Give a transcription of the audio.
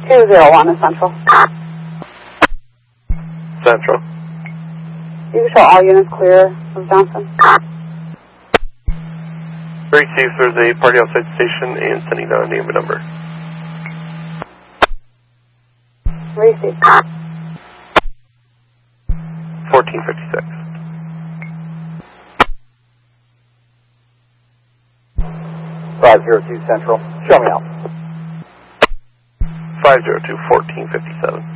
201 is Central. Central. You can show all units clear of Johnson. Receives, there's a party outside the station and sending down a name and number. Receive. 1456. 502 Central. Show me out. 502 1457.